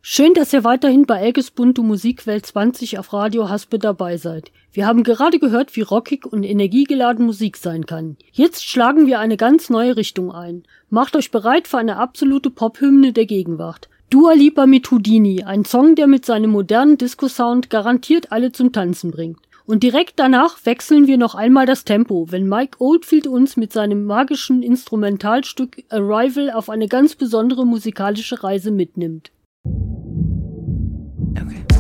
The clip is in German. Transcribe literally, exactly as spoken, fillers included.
Schön, dass ihr weiterhin bei Elkes Bunte Musikwelt zwanzig auf Radio Haspe dabei seid. Wir haben gerade gehört, wie rockig und energiegeladen Musik sein kann. Jetzt schlagen wir eine ganz neue Richtung ein. Macht euch bereit für eine absolute Pop-Hymne der Gegenwart. Dua Lipa mit Houdini, ein Song, der mit seinem modernen Disco-Sound garantiert alle zum Tanzen bringt. Und direkt danach wechseln wir noch einmal das Tempo, wenn Mike Oldfield uns mit seinem magischen Instrumentalstück Arrival auf eine ganz besondere musikalische Reise mitnimmt.